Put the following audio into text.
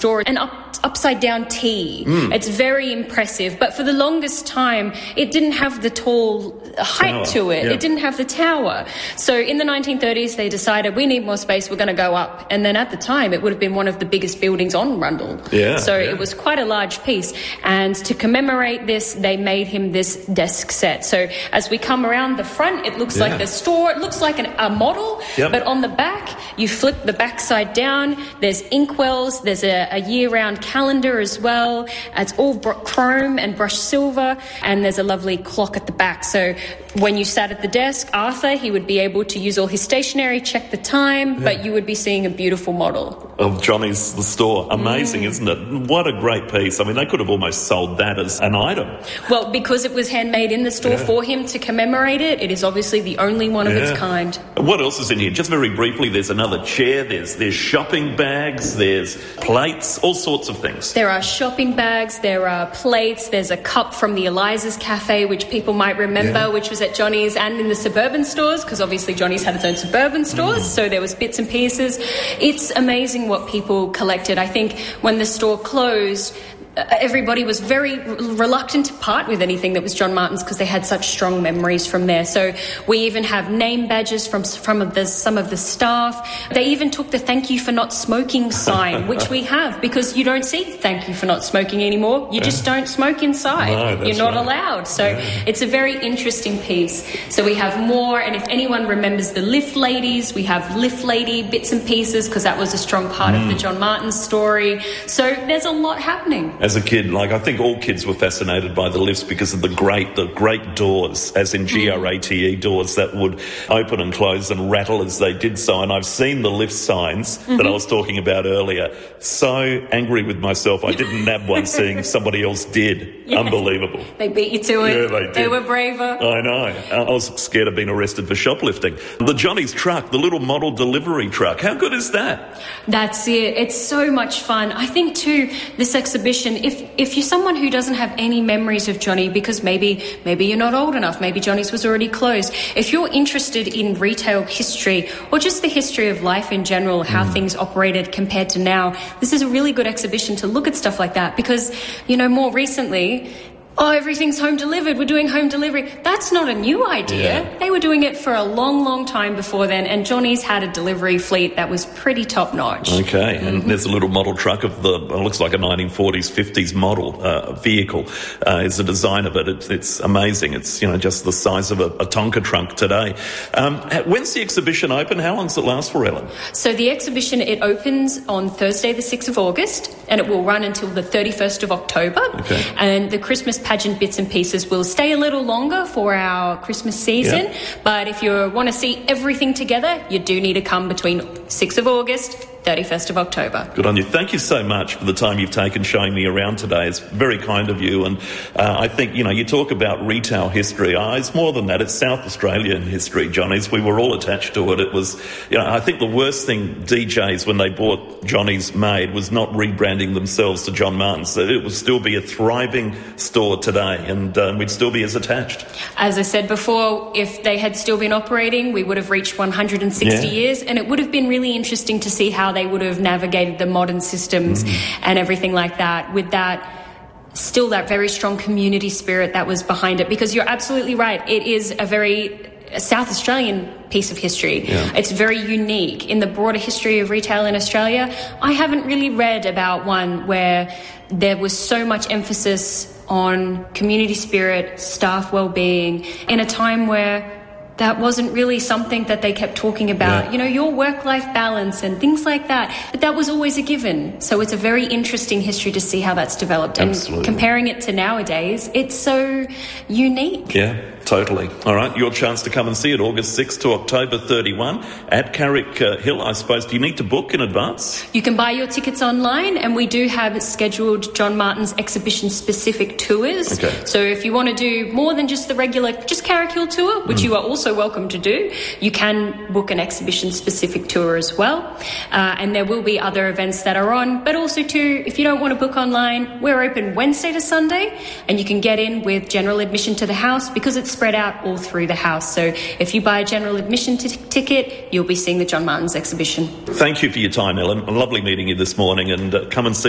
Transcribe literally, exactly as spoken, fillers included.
store, an up, upside-down T. Mm. It's very impressive. But for the longest time, it didn't have the tall height tower. to it. Yeah. It didn't have the tower. So in the nineteen thirties, they decided, we need more space, we're going to go up. And then at the time, it would have been one of the biggest buildings on Rundle. Yeah, so yeah. it was quite a large piece. And to commemorate this, they made him this desk set. So as we come around the front, it looks yeah. like the store. It looks like an, a model. Yep. But on the back, you flip the back side down. There's inkwells. There's a, a year-round calendar as well. It's all br- chrome and brushed silver. And there's a lovely clock at the back. So when you sat at the desk, Arthur, he would be able to use all his stationery, check the time, yeah. but you would be seeing a beautiful model. Of Johnny's the store. Amazing, mm. isn't it? What a great piece. I mean, they could have almost sold that as an item. Well, because it was handmade in the store yeah. for him to commemorate it, it is obviously the only one of yeah. its kind. What else is in here? Just very briefly, there's another chair, there's, there's shopping bags, there's plates, all sorts of things. There are shopping bags, there are plates, there's a cup from the Eliza's Cafe, which people might remember, yeah. which was at Johnny's and in the suburban stores, because obviously Johnny's had its own suburban stores, mm. so there was bits and pieces. It's amazing what people collected. I think when the store closed, everybody was very reluctant to part with anything that was John Martin's because they had such strong memories from there. So we even have name badges from, from of the, some of the staff. They even took the thank you for not smoking sign, which we have, because you don't see thank you for not smoking anymore. You just don't smoke inside. No, that's You're not right. allowed. So yeah. it's a very interesting piece. So we have more, and if anyone remembers the Lift Ladies, we have Lift Lady bits and pieces because that was a strong part mm. of the John Martin story. So there's a lot happening. As a kid, like I think all kids were fascinated by the lifts because of the great, the great doors, as in G R A T E doors that would open and close and rattle as they did so. And I've seen the lift signs mm-hmm. that I was talking about earlier. So angry with myself, I didn't nab one, seeing somebody else did. Yes. Unbelievable. They beat you to it. Yeah, they did. They were braver. I know. I was scared of being arrested for shoplifting. The Johnny's truck, the little model delivery truck, how good is that? That's it. It's so much fun. I think too, this exhibition, if if you're someone who doesn't have any memories of Johnny, because maybe maybe you're not old enough, maybe Johnny's was already closed, if you're interested in retail history or just the history of life in general, how mm. things operated compared to now, this is a really good exhibition to look at stuff like that, because, you know, more recently, oh, everything's home delivered, we're doing home delivery. That's not a new idea. Yeah. They were doing it for a long, long time before then, and Johnny's had a delivery fleet that was pretty top-notch. Okay, mm-hmm. and there's a little model truck of the, it looks like a nineteen forties, fifties model uh, vehicle uh, is the design of it. It's, it's amazing. It's, you know, just the size of a, a Tonka trunk today. Um, when's the exhibition open? How long does it last for, Ellen? So the exhibition, it opens on Thursday the sixth of August, and it will run until the thirty-first of October. Okay. And the Christmas pageant bits and pieces will stay a little longer for our Christmas season, yep. but if you want to see everything together, you do need to come between sixth of August, thirty-first of October. Good on you. Thank you so much for the time you've taken showing me around today. It's very kind of you, and uh, I think, you know, you talk about retail history. Uh, it's more than that. It's South Australian history, Johnny's. We were all attached to it. It was, you know, I think the worst thing D Js when they bought Johnny's made was not rebranding themselves to John Martin's. So it would still be a thriving store today, and uh, we'd still be as attached. As I said before, if they had still been operating, we would have reached one hundred sixty yeah. years, and it would have been really interesting to see how they would have navigated the modern systems mm. and everything like that, with that still that very strong community spirit that was behind it. Because you're absolutely right, it is a very South Australian piece of history. Yeah. It's very unique in the broader history of retail in Australia. I haven't really read about one where there was so much emphasis on community spirit, staff well-being, in a time where that wasn't really something that they kept talking about. Yeah. You know, your work-life balance and things like that. But that was always a given. So it's a very interesting history to see how that's developed. Absolutely. And comparing it to nowadays, it's so unique. Yeah, totally. All right, your chance to come and see it, August sixth to October thirty-first at Carrick uh, Hill, I suppose. Do you need to book in advance? You can buy your tickets online, and we do have scheduled John Martin's exhibition-specific tours. Okay. So if you want to do more than just the regular, just Carrick Hill tour, which mm. you are also welcome to do, you can book an exhibition-specific tour as well. Uh, and there will be other events that are on. But also, too, if you don't want to book online, we're open Wednesday to Sunday, and you can get in with general admission to the house because it's spread out all through the house. So if you buy a general admission t- ticket, you'll be seeing the John Martin's exhibition. Thank you for your time, Ellen. Lovely meeting you this morning, and uh, come and see